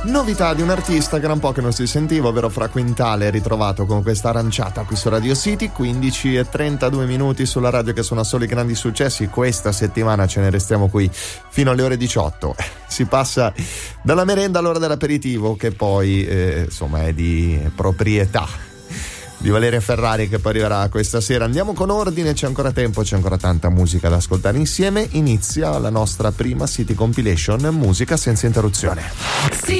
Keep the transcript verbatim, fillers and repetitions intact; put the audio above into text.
Novità di un artista che era un po' che non si sentiva, ovvero Fra Quintale, ritrovato con questa aranciata qui su Radio City. Quindici e trentadue minuti sulla radio che suona solo i grandi successi. Questa settimana ce ne restiamo qui fino alle ore diciotto. Si passa dalla merenda all'ora dell'aperitivo, che poi eh, insomma è di proprietà di Valeria Ferrari, che poi arriverà questa sera. Andiamo con ordine, c'è ancora tempo, c'è ancora tanta musica da ascoltare insieme. Inizia la nostra prima City Compilation, musica senza interruzione. City